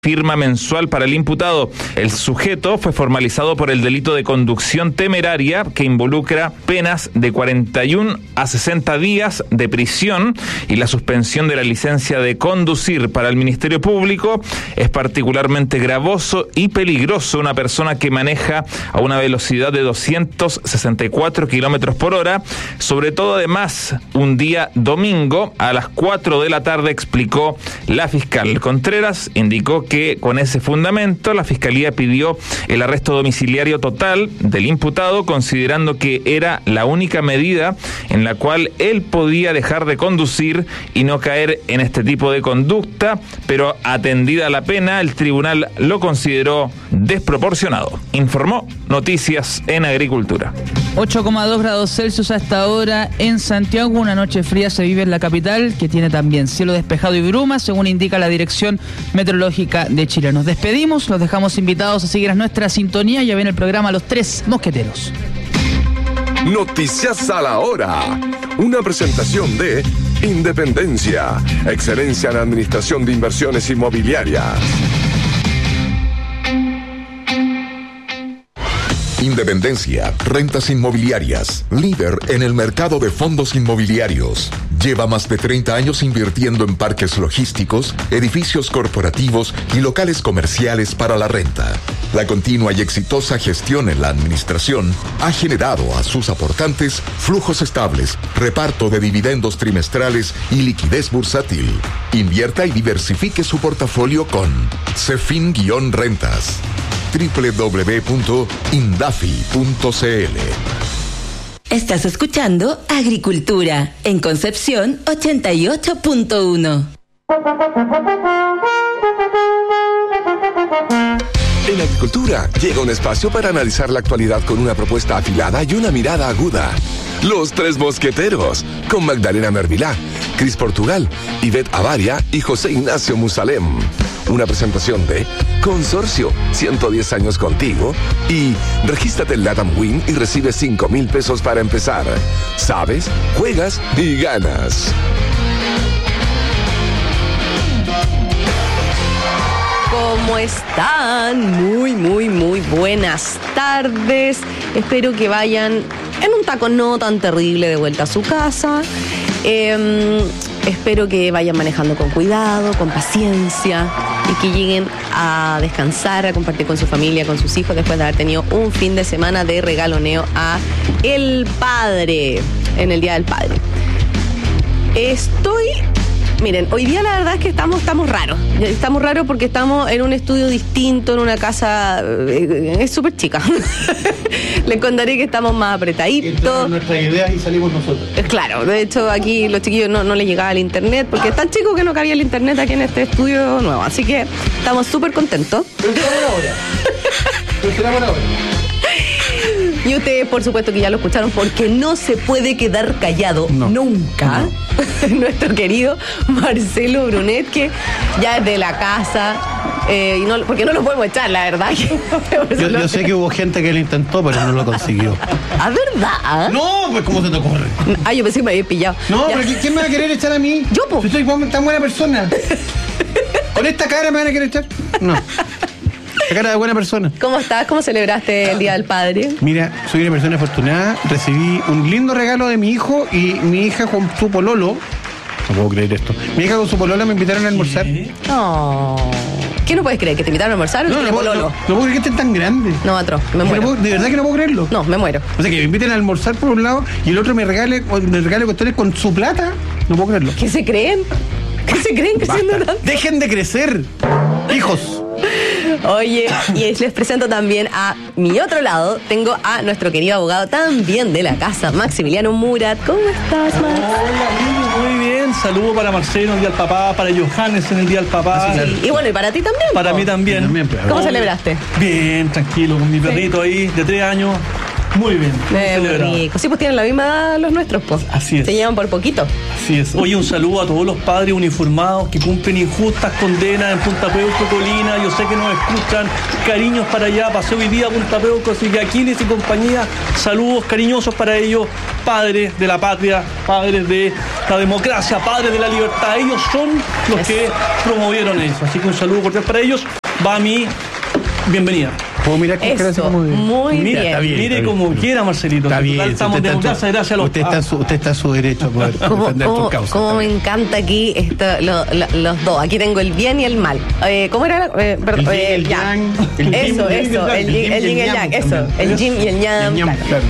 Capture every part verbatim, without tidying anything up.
firma mensual para el imputado. El sujeto fue formalizado por el delito de conducción temeraria que involucra penas de cuarenta y uno a sesenta días de prisión y la suspensión de la licencia de conducir. Para el Ministerio Público es particularmente gravoso y peligroso una persona que maneja a una velocidad de doscientos sesenta y cuatro kilómetros por hora, sobre todo además un día domingo a las cuatro de la tarde, explicó la fiscal. Contreras indicó que que con ese fundamento la Fiscalía pidió el arresto domiciliario total del imputado, considerando que era la única medida en la cual él podía dejar de conducir y no caer en este tipo de conducta, pero atendida la pena, el tribunal lo consideró desproporcionado. Informó Noticias en Agricultura. ocho coma dos grados Celsius hasta ahora en Santiago. Una noche fría se vive en la capital, que tiene también cielo despejado y bruma, según indica la Dirección Meteorológica de Chile. Nos despedimos, los dejamos invitados a seguir a nuestra sintonía. Ya viene el programa Los Tres Mosqueteros. Noticias a la hora. Una presentación de Independencia, excelencia en administración de inversiones inmobiliarias. Independencia, rentas inmobiliarias, líder en el mercado de fondos inmobiliarios. Lleva más de treinta años invirtiendo en parques logísticos, edificios corporativos y locales comerciales para la renta. La continua y exitosa gestión en la administración ha generado a sus aportantes flujos estables, reparto de dividendos trimestrales y liquidez bursátil. Invierta y diversifique su portafolio con Cefin-Rentas. doble u doble u doble u punto indafi punto c l. Estás escuchando Agricultura en Concepción ochenta y ocho punto uno. En Agricultura llega un espacio para analizar la actualidad con una propuesta afilada y una mirada aguda. Los Tres Mosqueteros, con Magdalena Mervilá, Cris Portugal, Ivette Avaria y José Ignacio Musalem. Una presentación de Consorcio, ciento diez años contigo, y regístrate en Latam Win y recibe cinco mil pesos para empezar. Sabes, juegas y ganas. ¿Cómo están? Muy, muy, muy buenas tardes. Espero que vayan en un taco no tan terrible de vuelta a su casa. Eh, espero que vayan manejando con cuidado, con paciencia y que lleguen a descansar, a compartir con su familia, con sus hijos, después de haber tenido un fin de semana de regaloneo a el padre, en el Día del Padre. Estoy... Miren, hoy día la verdad es que estamos, estamos raros. Estamos raros porque estamos en un estudio distinto, en una casa... Eh, es súper chica. Les contaré que estamos más apretaditos. Nuestras ideas y salimos nosotros. Claro, de hecho aquí los chiquillos no, no les llegaba el internet, porque es tan chico que no cabía el internet aquí en este estudio nuevo. Así que estamos súper contentos. Pero será por ahora. Pero será por ahora. Y ustedes, por supuesto, que ya lo escucharon, porque no se puede quedar callado no. nunca. No. Nuestro querido Marcelo Brunet, que ya es de la casa, eh, y no, porque no lo podemos echar, la verdad. yo, yo sé que hubo gente que lo intentó, pero no lo consiguió. ¿A verdad? No, pues ¿cómo se te ocurre? Ah, yo pensé que me había pillado. No, ya. pero ¿quién me va a querer echar a mí? Yo, po. Yo soy tan buena persona. ¿Con esta cara me van a querer echar? No. La cara de buena persona. ¿Cómo estás? ¿Cómo celebraste el Día del Padre? Mira, soy una persona afortunada. Recibí un lindo regalo de mi hijo y mi hija con su pololo. No puedo creer esto. Mi hija con su pololo me invitaron a almorzar. Oh. ¿Qué no puedes creer? ¿Que te invitaron a almorzar o no, no, no, pololo? No, no puedo creer que estén tan grandes. No, atroz, me muero. No puedo, de verdad que no puedo creerlo. No, me muero. O sea, que me inviten a almorzar por un lado y el otro me regale, me regale cuestiones con su plata. No puedo creerlo. ¿Qué se creen? ¿Qué se creen creciendo tanto? Dejen de crecer, hijos. Oye, y les presento también a mi otro lado. Tengo a nuestro querido abogado también de la casa, Maximiliano Murat. ¿Cómo estás, Max? Hola, muy bien. Saludos para Marcelo en el Día del Papá, para Johannes en el Día del Papá. Sí. Y bueno, y para ti también. Para ¿no? mí también. también ¿Cómo oh, celebraste? Bien, tranquilo, con mi perrito sí. ahí de tres años. Muy bien. Eh, muy rico. Sí, pues tienen la misma edad los nuestros, pues. Así es. Se llevan por poquito. Así es. Oye, un saludo a todos los padres uniformados que cumplen injustas condenas en Punta Peuco, Colina. Yo sé que nos escuchan. Cariños para allá. Pasé hoy día a Punta Peuco, así que Aquiles y compañía. Saludos cariñosos para ellos. padres de la patria, padres de la democracia, padres de la libertad. Ellos son los que promovieron eso. Así que un saludo cordial para ellos. Va a mi bienvenida. ¿Puedo mirar con cara así Eso, como de- muy Mira, bien. está bien, mire está como bien. quiera, Marcelito. Está En bien, total, si estamos usted en está en democracia su- gracias a los usted está, en su, usted está en su derecho a poder ¿Cómo, defender cómo- tus causas. cómo está me bien. encanta aquí esto, lo- lo- los dos? Aquí tengo el bien y el mal. Eh, ¿Cómo era? Eh, perdón, El yin y eh, el yang. El yin- Eso, el yin y el eso. yang. El yin el yin y el yang. Eso. también. El yin y el yang. El yang, claro. claro.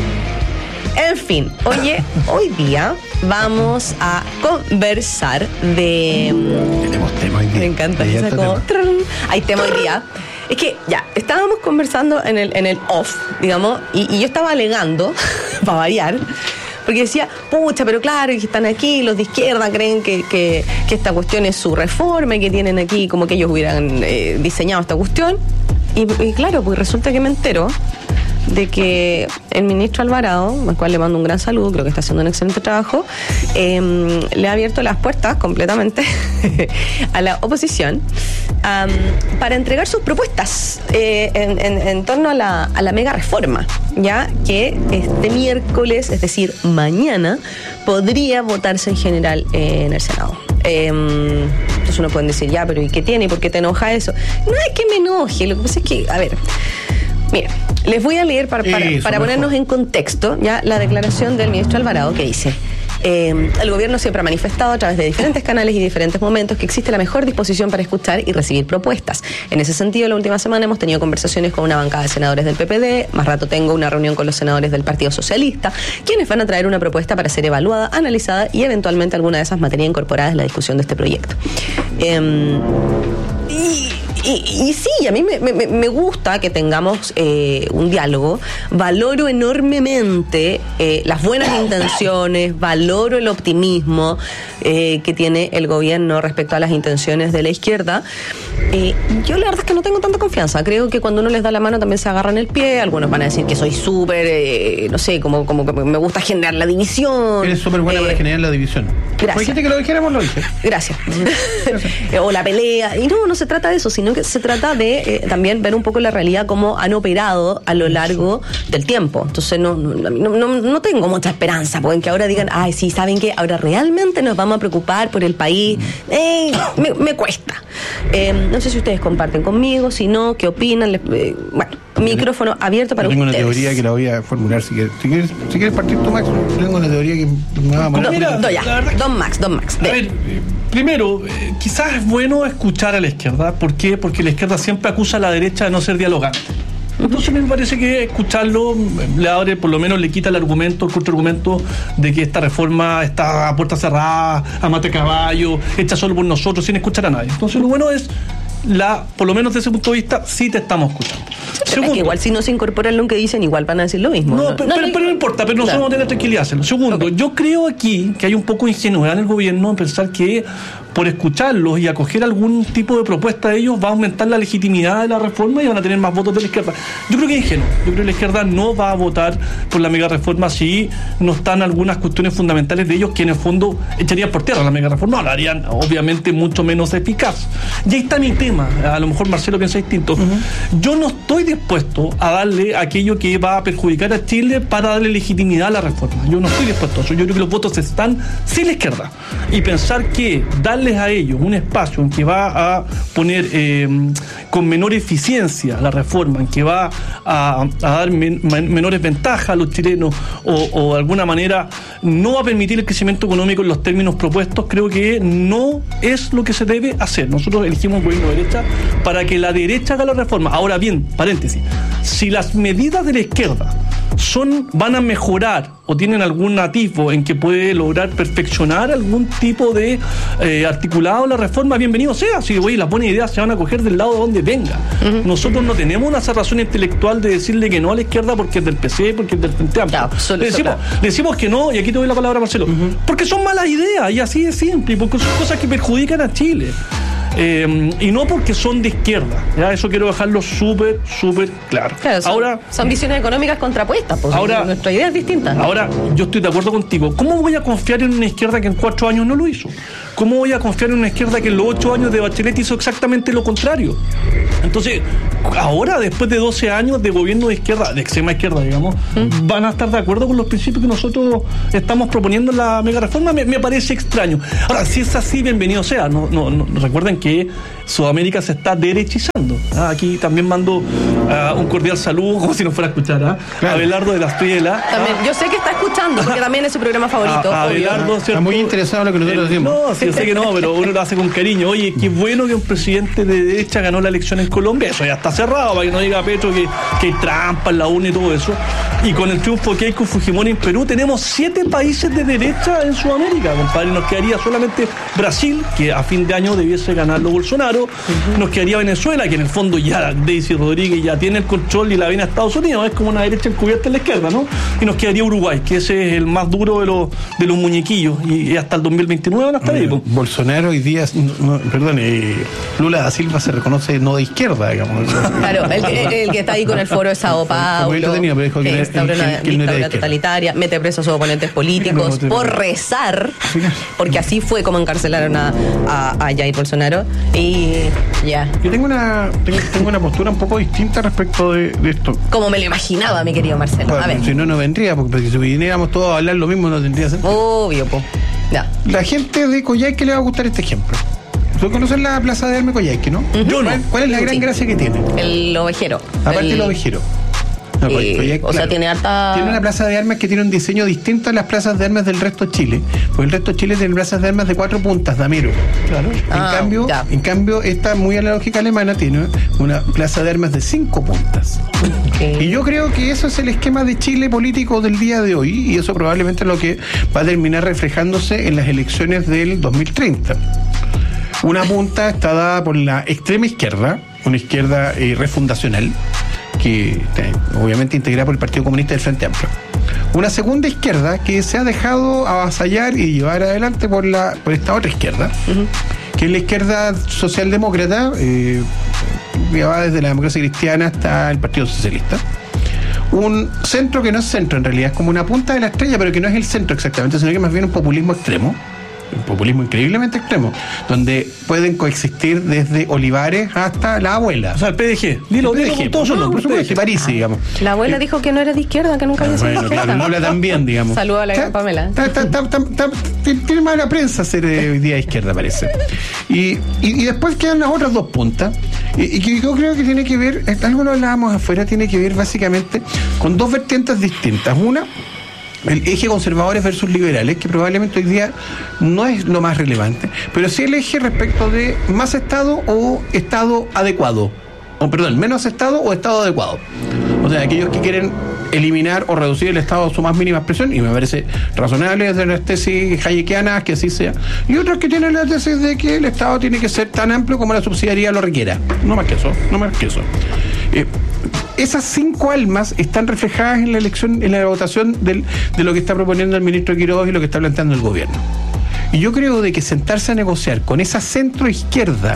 En fin, oye, hoy día vamos a conversar de... Tenemos tema hoy día. Me encanta Hay esa harto como... tema. trrrn. Hay tema hoy día. Es que ya, estábamos conversando en el, en el off, digamos, y, y yo estaba alegando, para variar, porque decía, pucha, pero claro, y que están aquí, los de izquierda creen que, que, que esta cuestión es su reforma y que tienen aquí como que ellos hubieran eh, diseñado esta cuestión. Y, y claro, pues resulta que me entero de que el ministro Alvarado, al cual le mando un gran saludo, creo que está haciendo un excelente trabajo, eh, le ha abierto las puertas completamente a la oposición um, para entregar sus propuestas eh, en, en, en torno a la, a la mega reforma, ya que este miércoles, es decir, mañana, podría votarse en general eh, en el Senado. Eh, entonces uno puede decir, ya, pero ¿y qué tiene? ¿Y por qué te enoja eso? No es que me enoje, lo que pasa es que, a ver, mira, les voy a leer para, para, Eso, para ponernos mejor. en contexto ya la declaración del ministro Alvarado, que dice: eh, el gobierno siempre ha manifestado a través de diferentes canales y diferentes momentos que existe la mejor disposición para escuchar y recibir propuestas. En ese sentido, la última semana hemos tenido conversaciones con una bancada de senadores del P P D, más rato tengo una reunión con los senadores del Partido Socialista, quienes van a traer una propuesta para ser evaluada, analizada y eventualmente alguna de esas materias incorporadas en la discusión de este proyecto. Eh, y Y, y sí, a mí me, me, me gusta que tengamos eh, un diálogo. Valoro enormemente eh, las buenas intenciones, valoro el optimismo eh, que tiene el gobierno respecto a las intenciones de la izquierda. Eh, yo la verdad es que no tengo tanta confianza. Creo que cuando uno les da la mano también se agarran el pie. Algunos van a decir que soy súper, eh, no sé, como, como que me gusta generar la división. Eres súper buena Eh, para generar la división. gracias. Dijiste que lo dijéramos, lo dije. Gracias. O la pelea. Y no, no se trata de eso, sino que se trata de eh, también ver un poco la realidad, cómo han operado a lo largo del tiempo. Entonces no, no, no, no tengo mucha esperanza, porque en que ahora digan, ay, sí, ¿saben qué? Ahora realmente nos vamos a preocupar por el país. Eh, me, me cuesta. Eh, no sé si ustedes comparten conmigo, si no, ¿qué opinan? Les- eh, bueno, micrófono abierto para Yo tengo ustedes. una teoría que la voy a formular si quieres. Si quieres, si quieres partir tú, Max, yo tengo una teoría que me va a Don, poner. Mira, don, ya. la verdad que- Don Max, Don Max. A de- ver, eh, primero, eh, quizás es bueno escuchar a la izquierda. ¿Por qué? Porque la izquierda siempre acusa a la derecha de no ser dialogante. Entonces me parece que escucharlo eh, le abre, por lo menos le quita el argumento, el contraargumento de que esta reforma está a puerta cerrada, a mate caballo, hecha solo por nosotros, sin escuchar a nadie. Entonces lo bueno es, la, por lo menos desde ese punto de vista, sí te estamos escuchando. Es que igual si no se incorporan lo que dicen, igual van a decir lo mismo. No, pero, pero- pero no importa, pero nosotros Claro. vamos a tener tranquilidad de hacerlo. Segundo, Ok. yo creo aquí que hay un poco de ingenuidad en el gobierno en pensar que por escucharlos y acoger algún tipo de propuesta de ellos va a aumentar la legitimidad de la reforma y van a tener más votos de la izquierda. Yo creo que es ingenuo. Yo creo que la izquierda no va a votar por la mega reforma si no están algunas cuestiones fundamentales de ellos que en el fondo echarían por tierra la mega reforma. Lo harían obviamente mucho menos eficaz. Y ahí está mi tema. A lo mejor Marcelo piensa distinto. Yo no estoy dispuesto a darle aquello que va a perjudicar a Chile para darle legitimidad a la reforma. Yo no estoy dispuesto a eso. Yo creo que los votos están sin la izquierda. Y pensar que darles a ellos un espacio en que va a poner eh, con menor eficiencia la reforma, en que va a, a dar men- men- menores ventajas a los chilenos o, o de alguna manera no va a permitir el crecimiento económico en los términos propuestos, creo que no es lo que se debe hacer. Nosotros elegimos un gobierno de derecha para que la derecha haga la reforma. Ahora bien, paréntesis, si las medidas de la izquierda son, van a mejorar o tienen algún atisbo en que puede lograr perfeccionar algún tipo de eh, articulado en la reforma, bienvenido sea. Si oye, las buenas ideas se van a coger del lado de donde venga. Uh-huh. Nosotros no tenemos una cerrazón intelectual de decirle que no a la izquierda porque es del P C, porque es del Frente Amplio. Claro, solo, le, decimos, claro. le decimos que no, y aquí te doy la palabra, Marcelo, uh-huh. porque son malas ideas, y así de simple, y porque son cosas que perjudican a Chile. Eh, y no porque son de izquierda, ¿ya? Eso quiero dejarlo súper, súper claro. Claro, son, ahora, son visiones económicas contrapuestas, pues ahora, nuestra idea es distinta. Ahora, yo estoy de acuerdo contigo. ¿Cómo voy a confiar en una izquierda que en cuatro años no lo hizo? ¿Cómo voy a confiar en una izquierda que en los ocho años de Bachelet hizo exactamente lo contrario? Entonces, ahora, después de doce años de gobierno de izquierda, de extrema izquierda, digamos, ¿Mm? van a estar de acuerdo con los principios que nosotros estamos proponiendo en la mega reforma. Me, me parece extraño. Ahora, si es así, bienvenido sea. No, no, no, recuerden que Sudamérica se está derechizando. Ah, aquí también mando uh, un cordial saludo, como si nos fuera a escuchar, ¿ah? Claro. A Abelardo de la Estrella. También, yo sé que está escuchando, porque también es su programa favorito. A, a Abelardo, está muy interesado en lo que nosotros decimos. No, sí, yo sé que no, pero uno lo hace con cariño. Oye, qué bueno que un presidente de derecha ganó la elección en Colombia. Eso ya está cerrado, para que no diga Petro que, que hay trampa en la U N y todo eso. Y con el triunfo que hay con Fujimori en Perú, tenemos siete países de derecha en Sudamérica, compadre. Nos quedaría solamente Brasil, que a fin de año debiese ganarlo Bolsonaro. Uh-huh. Nos quedaría Venezuela, que en el fondo ya Daisy Rodríguez ya tiene el control y la viene a Estados Unidos. Es como una derecha encubierta en la izquierda, ¿no? Y nos quedaría Uruguay, que ese es el más duro de los, de los muñequillos. Y, y hasta el dos mil veintinueve van a estar ahí. Pues. Bolsonaro hoy día, no, perdón, eh, Lula da Silva se reconoce no de izquierda, digamos. Claro, el, el, el que está ahí con el foro de Sao Paulo, lo tenía, pero dijo que, que instauró una dictadura totalitaria, mete presos a sus oponentes políticos no, por rezar, porque así fue como encarcelaron a, a, a Jair Bolsonaro. Y ya. Yeah. Yo tengo una tengo, tengo una postura un poco distinta respecto de, de esto. Como me lo imaginaba, mi querido Marcelo. Bueno, a ver. Si no, no vendría, porque, porque si viniéramos todos a hablar lo mismo, no tendría sentido. Obvio, po. Ya. La gente de Coyhaique le va a gustar este ejemplo. ¿Tú conoces la plaza de Armas Coyhaique, no? Uh-huh. Yo no. ¿Cuál, ¿Cuál es la gran sí. gracia que tiene? El ovejero. Aparte el... del ovejero. No, eh, Coyhaique, o claro, sea, tiene harta... Tiene una plaza de armas que tiene un diseño distinto a las plazas de armas del resto de Chile. Porque el resto de Chile tiene plazas de armas de cuatro puntas, damero. Claro. Ah, en, cambio, en cambio, esta muy a la lógica alemana tiene una plaza de armas de cinco puntas. Okay. Y yo creo que eso es el esquema de Chile político del día de hoy. Y eso probablemente es lo que va a terminar reflejándose en las elecciones del dos mil treinta. Una punta está dada por la extrema izquierda, una izquierda eh, refundacional, que eh, obviamente integrada por el Partido Comunista del Frente Amplio. Una segunda izquierda que se ha dejado avasallar y llevar adelante por la por esta otra izquierda, uh-huh. que es la izquierda socialdemócrata, eh, que va desde la democracia cristiana hasta el Partido Socialista. Un centro que no es centro, en realidad es como una punta de la estrella, pero que no es el centro exactamente, sino que más bien un populismo extremo. Un populismo increíblemente extremo, donde pueden coexistir desde Olivares hasta la abuela. O sea, el P D G. Dilo, el P D G, todos son no, por supuesto, París, ah, digamos. La abuela eh, dijo que no era de izquierda, que nunca había sido bueno, de izquierda. Claro, Lola también, digamos. Saludos a la gran Pamela. Ta, ta, ta, ta, ta, tiene mala prensa ser hoy día de izquierda, parece. Y, y, y después quedan las otras dos puntas, y, y que yo creo que tiene que ver, algo lo hablábamos afuera, tiene que ver básicamente con dos vertientes distintas. Una, el eje conservadores versus liberales, que probablemente hoy día no es lo más relevante, pero sí el eje respecto de más Estado o Estado adecuado, o perdón, menos Estado o Estado adecuado. O sea, aquellos que quieren eliminar o reducir el Estado a su más mínima expresión, y me parece razonable desde las tesis hayekianas que así sea, y otros que tienen la tesis de que el Estado tiene que ser tan amplio como la subsidiariedad lo requiera. No más que eso, no más que eso. Eh, esas cinco almas están reflejadas en la elección, en la votación del, de lo que está proponiendo el ministro Quiroga y lo que está planteando el gobierno. Y yo creo de que sentarse a negociar con esa centro izquierda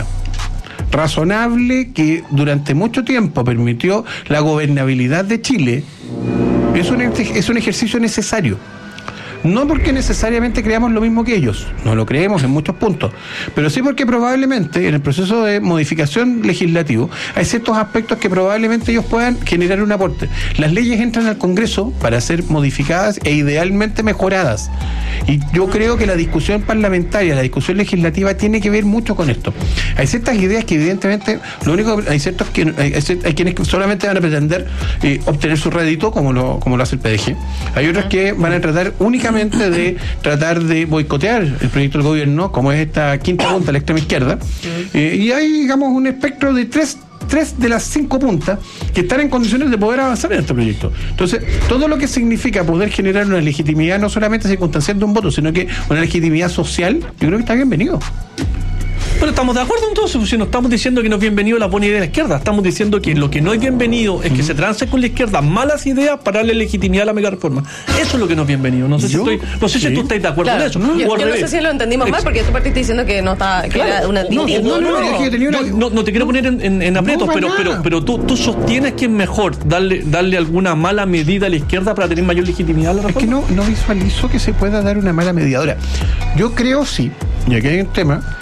razonable que durante mucho tiempo permitió la gobernabilidad de Chile es un, es un ejercicio necesario. No porque necesariamente creamos lo mismo que ellos, no lo creemos en muchos puntos, pero sí porque probablemente en el proceso de modificación legislativo hay ciertos aspectos que probablemente ellos puedan generar un aporte. Las leyes entran al Congreso para ser modificadas e idealmente mejoradas. Y yo creo que la discusión parlamentaria, la discusión legislativa tiene que ver mucho con esto. Hay ciertas ideas que evidentemente, lo único hay ciertos que hay, hay, hay quienes solamente van a pretender eh, obtener su rédito, como lo, como lo hace el P D G. Hay otros que van a tratar únicamente de tratar de boicotear el proyecto del gobierno, como es esta quinta punta, la extrema izquierda, eh, y hay, digamos, un espectro de tres tres de las cinco puntas que están en condiciones de poder avanzar en este proyecto. Entonces, todo lo que significa poder generar una legitimidad no solamente circunstancial de un voto, sino que una legitimidad social, yo creo que está bienvenido. Pero estamos de acuerdo entonces, si no estamos diciendo que no es bienvenido la buena idea de la izquierda, estamos diciendo que lo que no es bienvenido es que se trance con la izquierda malas ideas para darle legitimidad a la mega reforma. Eso es lo que no es bienvenido. No sé si, estoy, no sé sí. si tú estás de acuerdo claro, con eso. No, yo, yo no sé si lo entendimos mal, porque tú partiste diciendo que no está, que claro, era una no, no, no, no, no, no, no, no te quiero poner en, en, en aprietos, no, pero, pero, pero tú, tú sostienes que es mejor darle, darle alguna mala medida a la izquierda para tener mayor legitimidad a la reforma. Es que no, no visualizo que se pueda dar una mala medida. Ahora, yo creo sí, y aquí hay un tema,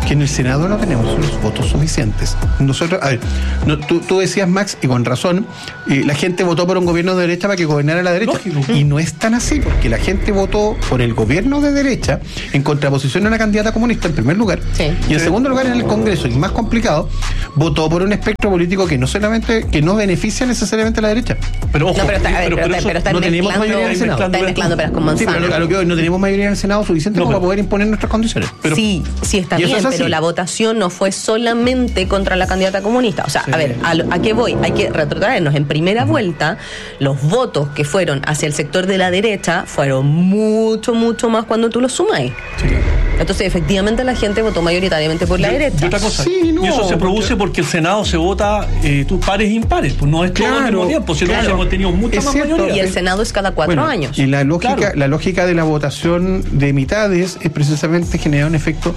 que en el Senado no tenemos los votos suficientes. Nosotros, a ver, no, tú, tú decías, Max, y con razón, eh, la gente votó por un gobierno de derecha para que gobernara la derecha. Lógico. Y no es tan así, porque la gente votó por el gobierno de derecha en contraposición a una candidata comunista, en primer lugar. Sí. Y en segundo lugar, en el Congreso, y más complicado, votó por un espectro político que no solamente, que no beneficia necesariamente a la derecha. Pero ojo, No, pero está, a ver, pero, pero, pero eso pero está no tenemos mezclando, mayoría en el Senado. está mezclando peras con Sí, manzanas. pero a lo que hoy no tenemos mayoría en el Senado suficiente No, como pero- para poder imponer nuestras condiciones. Pero- sí, sí está Y eso bien, es así. pero la votación no fue solamente contra la candidata comunista. O sea, Sí. a ver, ¿a, lo- a qué voy? Hay que retrotraernos. En primera vuelta, los votos que fueron hacia el sector de la derecha fueron mucho, mucho más cuando tú los sumáis. Sí. Entonces, efectivamente, la gente votó mayoritariamente por la Y- derecha. Y otra cosa, Sí, no, y eso se produce porque el Senado se vota eh, tú pares e impares, pues no es todo al Claro, mismo tiempo, si claro. no hemos tenido mucha Es más cierto. mayoría. Y el Senado es cada cuatro Bueno, años. Y la lógica, Claro. la lógica de la votación de mitades es precisamente generar un efecto.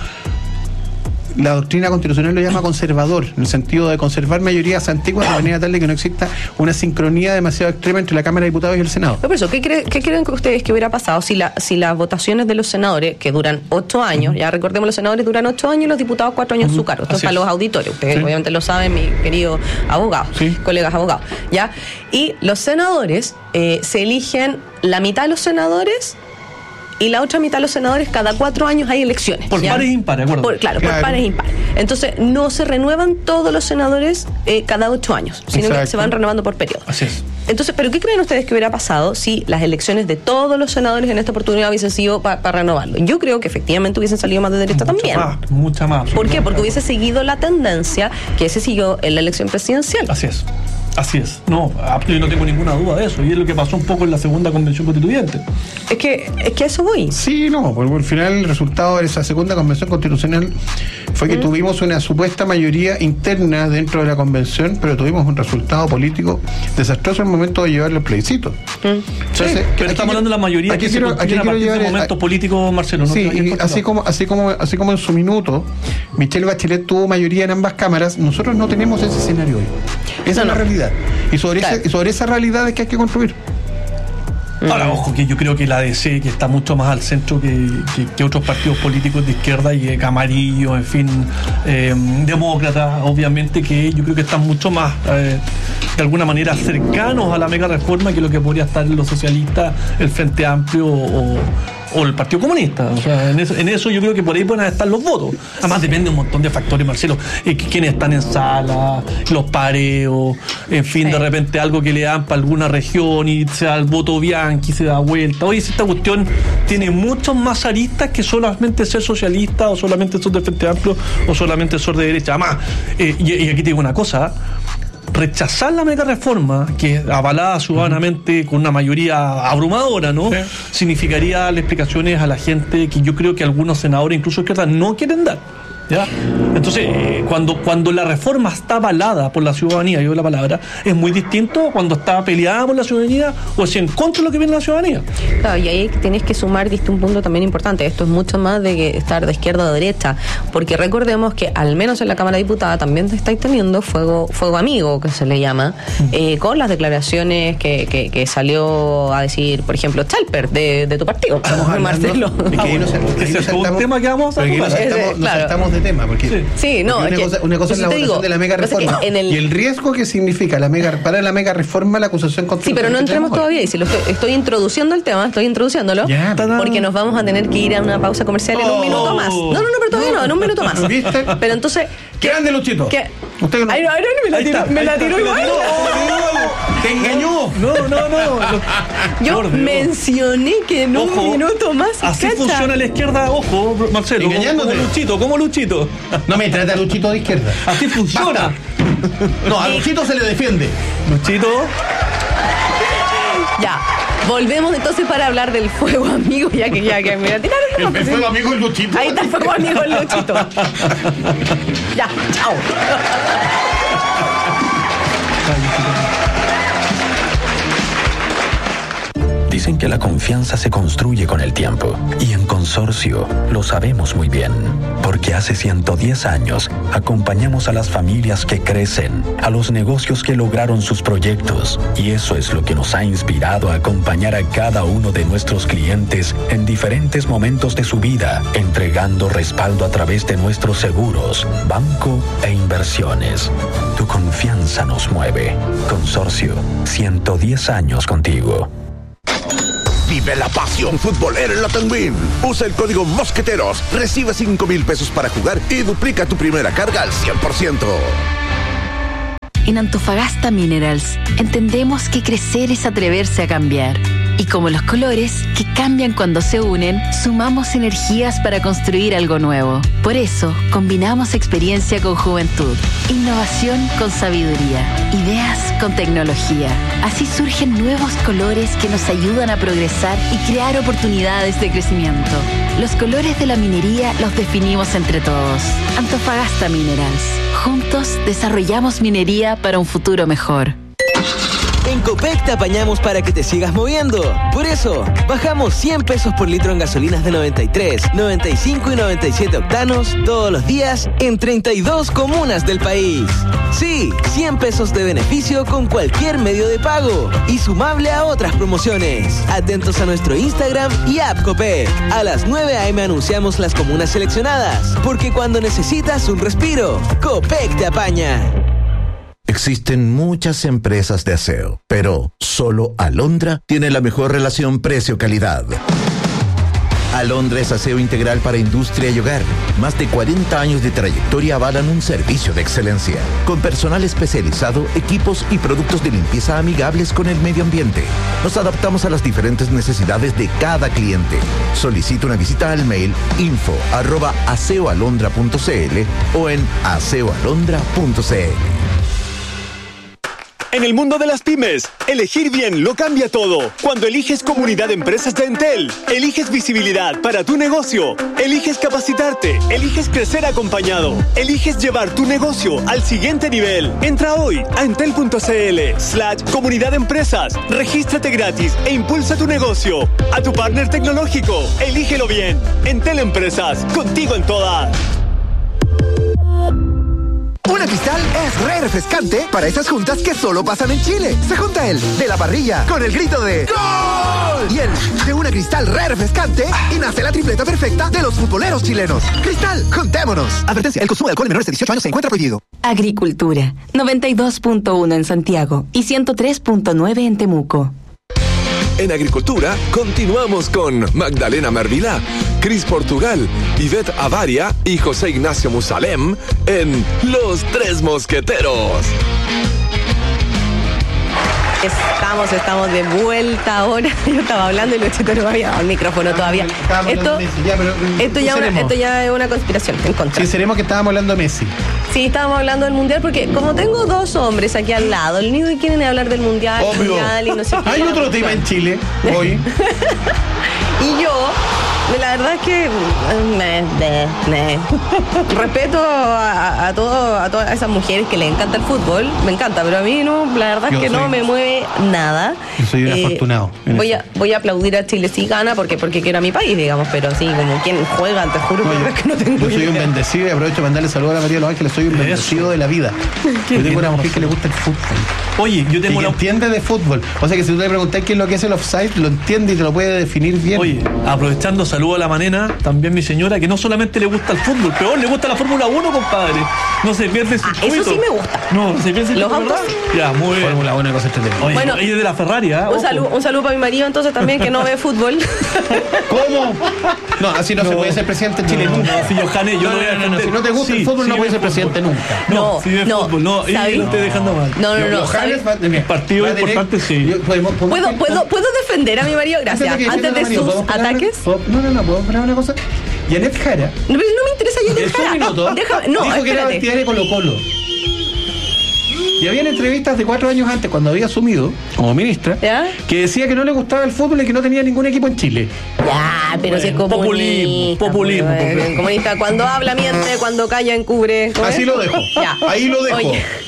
La doctrina constitucional lo llama conservador, en el sentido de conservar mayorías antiguas de manera tal de que no exista una sincronía demasiado extrema entre la Cámara de Diputados y el Senado. Pero por eso, ¿qué, cre- qué creen que ustedes que hubiera pasado si, la, si las votaciones de los senadores, que duran ocho años, ya recordemos, los senadores duran ocho años y los diputados cuatro años en su cargo? Esto es Así para es. los auditores. Ustedes Sí. obviamente lo saben, mi querido abogado, Sí. colegas abogados. ¿Ya? Y los senadores eh, se eligen la mitad de los senadores y la otra mitad de los senadores, cada cuatro años hay elecciones. Por ¿ya? pares e impares, ¿de acuerdo? Por- claro, Claro. por pares e impares. Entonces, no se renuevan todos los senadores eh, cada ocho años, sino que Exacto. se van renovando por periodo. Así es. Entonces, ¿pero qué creen ustedes que hubiera pasado si las elecciones de todos los senadores en esta oportunidad hubiesen sido para renovarlo? Yo creo que efectivamente hubiesen salido más de derecha Mucha también. más, mucha más. ¿Por qué? Porque absolutamente. hubiese seguido la tendencia que se siguió en la elección presidencial. Así es. Así es. No, yo no tengo ninguna duda de eso. Y es lo que pasó un poco en la segunda convención constituyente. Es que, es que a eso voy. Sí, no, porque al final el resultado de esa segunda convención constitucional fue que tuvimos una supuesta mayoría interna dentro de la convención, pero tuvimos un resultado político desastroso en el momento de llevar los plebiscitos. Entonces, Sí, pero aquí estamos hablando de la mayoría aquí que quiero- se aquí construye a quiero partir de llevar- momentos políticos, Marcelo. ¿no? Sí, te vayas y por así otro como, así como, así como en su minuto Michelle Bachelet tuvo mayoría en ambas cámaras, nosotros no tenemos ese escenario hoy. Esa No, es la no. realidad. Y sobre, Claro. ese- y sobre esa realidad es que hay que construir. Ahora, ojo, que yo creo que la A D C, que está mucho más al centro que, que, que otros partidos políticos de izquierda y de Camarillo, en fin, eh, demócratas, obviamente, que yo creo que están mucho más, eh, de alguna manera, cercanos a la mega reforma que lo que podría estar los socialistas, el Frente Amplio o, o el Partido Comunista. O sea, en eso, en eso yo creo que por ahí pueden estar los votos. Además, depende un montón de factores, Marcelo, eh, quiénes están en sala, los pareos, en fin, Sí. de repente algo que le dan para alguna región y se da el voto Bianchi, se da vuelta. Oye, si esta cuestión tiene muchos más aristas que solamente ser socialista o solamente ser del Frente Amplio o solamente ser de derecha. Además, eh, y, y aquí te digo una cosa, rechazar la mega reforma, que es avalada ciudadanamente con una mayoría abrumadora, ¿no? Sí. Significaría darle explicaciones a la gente que yo creo que algunos senadores, incluso izquierda, no quieren dar. ¿Ya? Entonces, eh, cuando, cuando la reforma está avalada por la ciudadanía, yo la palabra, es muy distinto cuando está peleada por la ciudadanía o es en contra de lo que viene la ciudadanía. Claro, y ahí tienes que sumar, diste un punto también importante. Esto es mucho más de que estar de izquierda o derecha, porque recordemos que al menos en la Cámara de Diputados también estáis teniendo fuego, fuego amigo, que se le llama, eh, con las declaraciones que, que, que salió a decir, por ejemplo, Chalper, de, de tu partido, Estamos hablando- Marcelo. es que ahí nos- ahí Ese nos es un saltamos- tema que vamos a pero aquí nos tocar. saltamos, Ese, nos claro. saltamos de tema, porque, Sí. Sí, no, porque es una, que- cosa, una cosa es eso la te votación digo, de la mega pasa que reforma en el- y el riesgo que significa la mega para la mega reforma la acusación contra Sí, pero no entremos todavía. Y si lo estoy, estoy introduciendo el tema, estoy introduciéndolo, Ya, porque nos vamos a tener que ir a una pausa comercial en un Oh. minuto más. No, no, no, pero todavía no, en un minuto más. ¿Viste? Pero entonces. ¿Qué grande, Luchito? ¿Qué? Usted no- Ay, no, ay, no, me la Ahí tiró, está, me ahí la está, tiró me la igual. ¡Te engañó! No, no, no. Yo Por Dios. mencioné que en Ojo, un minuto más. Así cacha. funciona la izquierda, ojo, Marcelo. Como, Engañándote. como Luchito, como Luchito. No me trata a Luchito de izquierda. Así funciona. No, a Luchito se le defiende. Luchito. Ya. Volvemos entonces para hablar del fuego amigo, ya que ya que me la tiraron. El, nomás, el pues, fuego sí. amigo es Luchito. Ahí está el fuego amigo el Luchito. Ya, chao. Diseño Dicen que la confianza se construye con el tiempo, y en Consorcio lo sabemos muy bien, porque hace ciento diez años acompañamos a las familias que crecen, a los negocios que lograron sus proyectos, y eso es lo que nos ha inspirado a acompañar a cada uno de nuestros clientes en diferentes momentos de su vida, entregando respaldo a través de nuestros seguros, banco e inversiones. Tu confianza nos mueve. Consorcio, ciento diez años contigo. Vive la pasión futbolera en la Tenwin. Usa el código Mosqueteros, recibe cinco mil pesos para jugar y duplica tu primera carga al cien por ciento. En Antofagasta Minerals entendemos que crecer es atreverse a cambiar. Y como los colores, que cambian cuando se unen, sumamos energías para construir algo nuevo. Por eso, combinamos experiencia con juventud, innovación con sabiduría, ideas con tecnología. Así surgen nuevos colores que nos ayudan a progresar y crear oportunidades de crecimiento. Los colores de la minería los definimos entre todos. Antofagasta Minerals. Juntos desarrollamos minería para un futuro mejor. En Copec te apañamos para que te sigas moviendo. Por eso, bajamos cien pesos por litro en gasolinas de noventa y tres, noventa y cinco y noventa y siete octanos todos los días en treinta y dos comunas del país. Sí, cien pesos de beneficio con cualquier medio de pago y sumable a otras promociones. Atentos a nuestro Instagram y app Copec. A las nueve a eme anunciamos las comunas seleccionadas, porque cuando necesitas un respiro, Copec te apaña. Existen muchas empresas de aseo, pero solo Alondra tiene la mejor relación precio-calidad. Alondra es aseo integral para industria y hogar. Más de cuarenta años de trayectoria avalan un servicio de excelencia, con personal especializado, equipos y productos de limpieza amigables con el medio ambiente. Nos adaptamos a las diferentes necesidades de cada cliente. Solicita una visita al mail info arroba aseoalondra punto cl o en aseoalondra punto cl. En el mundo de las pymes, elegir bien lo cambia todo. Cuando eliges Comunidad de Empresas de Entel, eliges visibilidad para tu negocio, eliges capacitarte, eliges crecer acompañado, eliges llevar tu negocio al siguiente nivel. Entra hoy a entel.cl slash Comunidad de Empresas, regístrate gratis e impulsa tu negocio. A tu partner tecnológico, elígelo bien. Entel Empresas, contigo en todas. Una Cristal es re refrescante para esas juntas que solo pasan en Chile. Se junta el de la parrilla con el grito de ¡Gol! Y el de una Cristal re refrescante y nace la tripleta perfecta de los futboleros chilenos. Cristal, juntémonos. Advertencia, el consumo de alcohol en menores de dieciocho años se encuentra prohibido. Agricultura, noventa y dos punto uno en Santiago y ciento tres punto nueve en Temuco. En Agricultura, continuamos con Magdalena Mervilá, Cris Portugal, Ivette Avaria y José Ignacio Musalem en Los Tres Mosqueteros. Estamos, estamos de vuelta ahora. Yo estaba hablando y Luchito no me había dado el micrófono todavía. Esto, ya, pero, esto, ya una, esto ya es una conspiración en contra. Sinceremos que estábamos hablando de Messi. Sí, estábamos hablando del Mundial porque como tengo dos hombres aquí al lado, el niño quieren hablar del Mundial, mundial y no sé qué. Hay otro tema en Chile hoy. Y yo, la verdad es que me, me, me. respeto a, a, todo, a todas esas mujeres que les encanta el fútbol, me encanta, pero a mí no, la verdad es que soy, no me mueve nada. Yo soy un eh, afortunado. Voy a, voy a aplaudir a Chile si gana porque, porque quiero a mi país, digamos, pero así como quien juega, te juro no, yo, que no tengo Yo soy idea. un bendecido y aprovecho para mandarle saludos a la María de los Ángeles, soy un bendecido de la vida. Yo tengo una mujer que le gusta el fútbol. Oye, yo tengo y una... entiende de fútbol. O sea que si tú le preguntas qué es lo que es el offside, lo entiende y te lo puede definir bien. Oye, aprovechando, saludo a la manena, también mi señora, que no solamente le gusta el fútbol, peor, le gusta la Fórmula uno, compadre. No se pierde su ah, eso sí me gusta. No, se pierde los autos. Ya, muy bien. Fórmula uno, cosa entretenida. Oye, bueno, ella es de la Ferrari, ¿eh? Un saludo, un saludo para mi marido entonces también, que no ve fútbol. ¿Cómo? No, así no, no se puede ser presidente en Chile no, nunca. No, si yo Jane, yo no, no, voy a no, no, no, si no te gusta sí, el fútbol, sí, no puedes ser presidente fútbol. nunca. No, no si ve no, fútbol, no, y lo estoy dejando mal. No, no, no. Mis partidos importantes, sí. Yo, ¿podemos, podemos, ¿Puedo, puedo, ¿Puedo defender a mi marido? Gracias. Antes de, Antes de sus ataques. No, no, no, ¿puedo poner una cosa? Janet Jara. No, pero no me interesa Janet Jara. Minuto, Déjame, no, dijo espérate. que era partidaria de Colo Colo. Y habían entrevistas de cuatro años antes, cuando había asumido como ministra, ¿ya? Que decía que no le gustaba el fútbol y que no tenía ningún equipo en Chile. Ya, pero bueno, si es comunista. Populismo, populismo. Pues, comunista, cuando habla miente, cuando calla encubre. Así es? Lo dejo. Ya. Ahí lo dejo. Oye,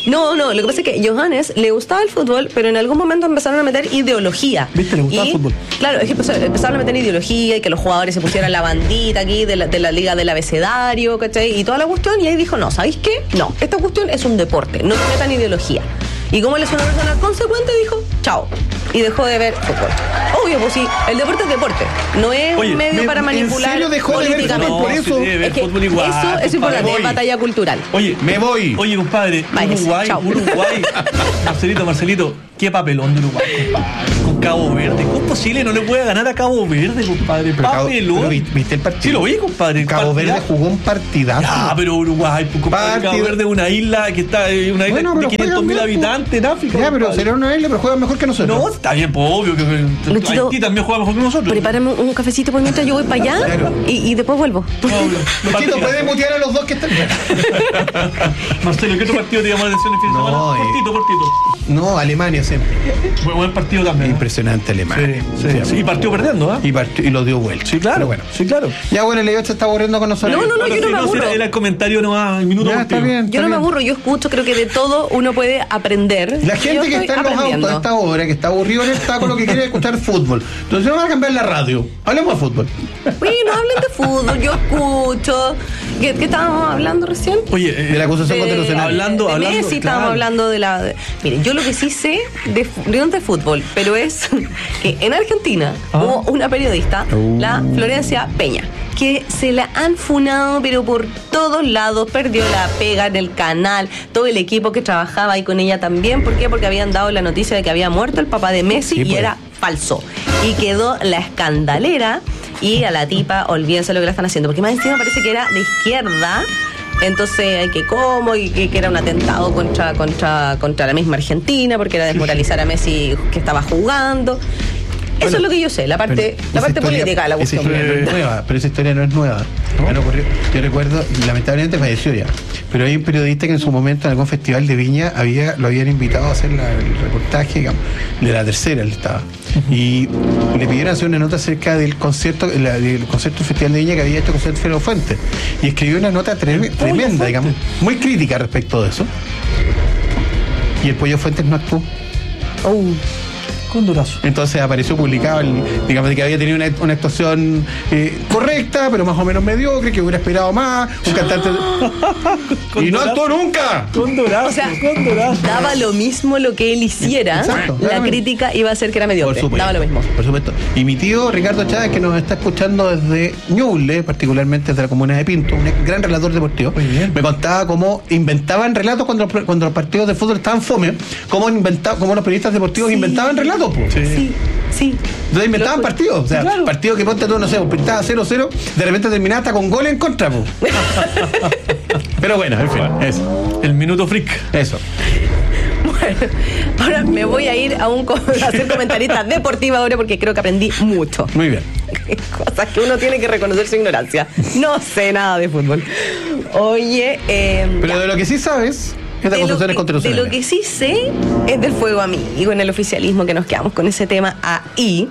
No, no, lo que pasa es que Johannes le gustaba el fútbol, pero en algún momento empezaron a meter ideología. ¿Viste? Le gustaba y, el fútbol. Claro, es que empezaron a meter ideología y que los jugadores se pusieran la bandita aquí de la, de la liga del abecedario, ¿cachai? Y toda la cuestión, y ahí dijo, no, ¿sabéis qué? No, esta cuestión es un deporte, no te metan ideología. Y como él es una persona consecuente, dijo, chao. Y dejó de ver fútbol. Obvio, pues sí, el deporte es deporte. No es Oye, un medio me- para manipular ¿en serio dejó de ver políticamente. fútbol por No, eso? se debe ver Es que fútbol igual, eso es compadre. importante, Voy. es batalla cultural. Oye, Me voy. Oye, compadre, Váyase, Uruguay, chao. Uruguay. Marcelito, Marcelito, qué papelón de Uruguay, compadre. Con Cabo Verde. ¿Cómo es posible no le puede ganar a Cabo Verde, compadre? Pero Cabo- Papelón. pero vi- ¿viste el partido? Sí, lo vi, compadre. Cabo Verde Partidazo. jugó un partidazo. Ah, pero Uruguay, pues, compadre, Partido. Cabo Verde es una isla que está, eh, una isla Bueno, de pero quinientos mil juegan bien, habitantes en África. Ya, pero compadre. será una isla, pero juegan mejor que nosotros. No, está bien, pues obvio que que Luchito, Haití también juega mejor que nosotros. Prepárame un cafecito por mientras yo voy para allá Claro. y, y después vuelvo. Obvio. Luchito, ¿puedes mutear a los dos que están? Marcelo, ¿qué otro partido te llamó la atención el fin de No, semana? eh. Cortito, cortito. No, Alemania siempre. Buen, buen partido también. ¿no? Impresionante Alemania. Sí, sí, sí. Y partió perdiendo, ¿ah? Y, part- y lo dio vuelta. Sí, claro. Pero bueno. Sí, claro. Ya, bueno, el Leo se está aburriendo con nosotros. No, no, no, Bueno, yo no sí, me si aburro. era, era el comentario nomás, el minuto Ya, contigo. está bien. Yo no me aburro, yo escucho, creo que de todo uno puede aprender. La Yo gente que estoy está en los aprendiendo. autos a esta hora, que está aburrido en el taco, lo que quiere es escuchar fútbol. Entonces no van a cambiar la radio. Hablemos de fútbol. Bueno, hablen de fútbol, yo escucho. ¿Qué, qué estábamos hablando recién? Oye, eh, De la acusación constitucional. hablando, de hablando. Messi, estábamos claro. hablando de la. de- Miren, yo lo que sí sé de, fu- no de fútbol, pero es que en Argentina Ah. hubo una periodista, Uh. la Florencia Peña, que se la han funado, pero por todos lados, perdió la pega en el canal, todo el equipo que trabajaba ahí con ella también. ¿Por qué? Porque habían dado la noticia de que había muerto el papá de Messi Sí, y pues. era falso. Y quedó la escandalera y a la tipa, olvídense lo que la están haciendo, porque más encima parece que era de izquierda. Entonces, que cómo, y que, que era un atentado contra, contra, contra la misma Argentina, porque era desmoralizar a Messi que estaba jugando. Eso Bueno, es lo que yo sé, la parte, Pero la esa parte historia- política de la Esa cuestión. historia no es nueva, pero esa historia no es nueva. Han ocurrido- yo recuerdo, y lamentablemente falleció ya, pero hay un periodista que en su momento en algún festival de Viña había lo habían invitado a hacer la- el reportaje, digamos, de la tercera él estaba. Y le pidieron hacer una nota acerca del concierto, la- del concierto del Festival de Viña que había hecho con Sergio Fuentes. Y escribió una nota trem- tremenda, digamos, muy crítica respecto de eso. Y el Pollo Fuentes no actuó. Con durazo. Entonces apareció publicado, el, digamos, de que había tenido una, una actuación eh, correcta, pero más o menos mediocre, que hubiera esperado más, un cantante... y no actuó nunca. Con durazo, O sea, con durazo. daba lo mismo lo que él hiciera, Exacto, la claramente. crítica iba a ser que era Por mediocre. supuesto, Daba lo mismo. por supuesto. Y mi tío Ricardo Chávez, que nos está escuchando desde Ñuble, particularmente desde la comuna de Pinto, un gran relator deportivo, Muy bien. me contaba cómo inventaban relatos cuando, los- cuando los partidos de fútbol estaban fome, cómo, inventaba, cómo los periodistas deportivos Sí. inventaban relatos. Po. Sí, sí. Entonces inventaban Lo- partidos, o sea, Claro. partidos que ponte tú, no sé, pues, estaba cero cero, de repente terminaba hasta con gol en contra, po. Pero bueno, en fin, eso. El minuto freak. Eso. Bueno, ahora me voy a ir a, un, co- a ser comentarista deportiva ahora porque creo que aprendí mucho. Muy bien. Cosas que uno tiene que reconocer su ignorancia. No sé nada de fútbol. Oye, eh, Pero de lo que sí sabes es de de lo, acusaciones que, de constitucionales. lo que sí sé es del fuego amigo en el oficialismo, que nos quedamos con ese tema ahí.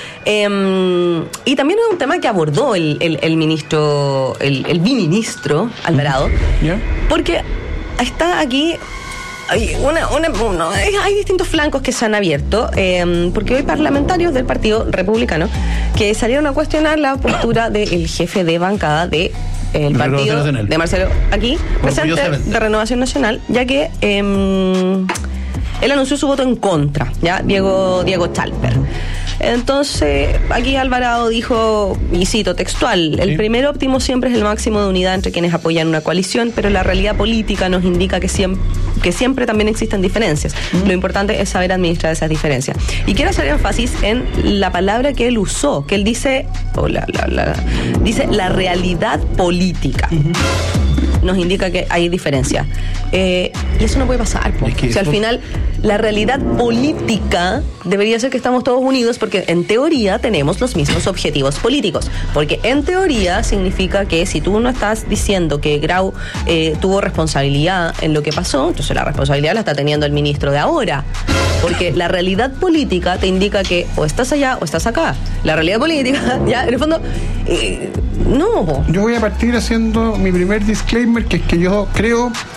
Eh, y también es un tema que abordó el, el, el ministro, el, el biministro Alvarado, ¿Ya? porque está aquí. Hay, una, una, uno- hay distintos flancos que se han abierto, eh, porque hoy parlamentarios del Partido Republicano que salieron a cuestionar la postura del jefe de bancada de el Renovación partido Nacional. de Marcelo aquí, presente Orgullosamente. de Renovación Nacional, ya que eh, él anunció su voto en contra, ya Diego Diego Chalper. Entonces, aquí Alvarado dijo, y cito textual, el Sí. primer óptimo siempre es el máximo de unidad entre quienes apoyan una coalición, pero la realidad política nos indica que siempre, que siempre también existen diferencias. Lo importante es saber administrar esas diferencias. Y quiero hacer énfasis en la palabra que él usó, que él dice, o la, la- la- dice la realidad política. Nos indica que hay diferencia. Eh, y eso no puede pasar. Po. Es que O sea, al eso- final, la realidad política debería ser que estamos todos unidos porque en teoría tenemos los mismos objetivos políticos. Porque en teoría significa que si tú no estás diciendo que Grau eh, tuvo responsabilidad en lo que pasó, entonces la responsabilidad la está teniendo el ministro de ahora. Porque la realidad política te indica que o estás allá o estás acá. La realidad política, ya, en el fondo, eh, no. Po. Yo voy a partir haciendo mi primer disclaimer, que es que yo creo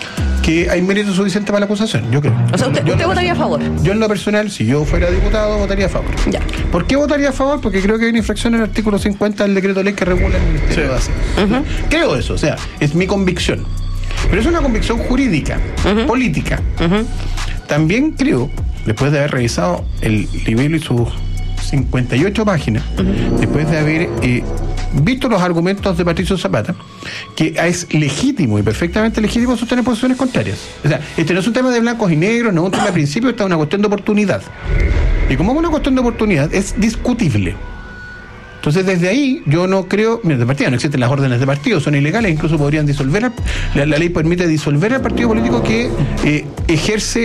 que hay mérito suficiente para la acusación, yo creo. O sea, usted, yo usted votaría a favor. Yo en lo personal, si yo fuera diputado, votaría a favor. Ya. ¿Por qué votaría a favor? Porque creo que hay una infracción en el artículo cincuenta del decreto ley que regula el Ministerio Sí. de Hacienda. Uh-huh. Creo eso, o sea, es mi convicción. Pero es una convicción jurídica, uh-huh. política. Uh-huh. También creo, después de haber revisado el libelo y sus cincuenta y ocho páginas, uh-huh. después de haber eh, visto los argumentos de Patricio Zapata, que es legítimo y perfectamente legítimo sostener posiciones contrarias. O sea, este no es un tema de blancos y negros, no es un tema de principio, esta es una cuestión de oportunidad. Y como es una cuestión de oportunidad, es discutible. Entonces, desde ahí, yo no creo, mira, de partida no existen las órdenes de partido, son ilegales, incluso podrían disolver, la, la ley permite disolver al partido político que eh, ejerce